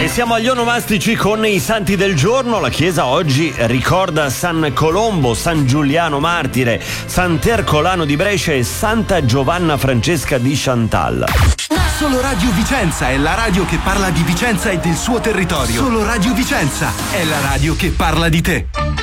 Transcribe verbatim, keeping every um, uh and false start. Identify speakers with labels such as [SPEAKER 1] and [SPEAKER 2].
[SPEAKER 1] E siamo agli onomastici con i santi del giorno. La chiesa oggi ricorda San Colombo, San Giuliano Martire, Sant'Ercolano di Brescia e Santa Giovanna Francesca di Chantal.
[SPEAKER 2] Solo Radio Vicenza è la radio che parla di Vicenza e del suo territorio. Solo Radio Vicenza è la radio che parla di te.